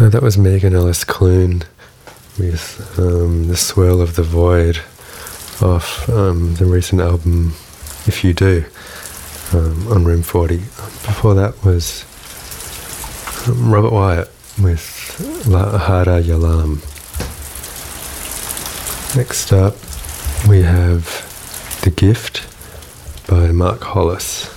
That was Megan Ellis Clune with The Swirl of the Void off the recent album If You Do on Room 40. Before that was Robert Wyatt with La Hara Yalam. Next up we have The Gift by Mark Hollis.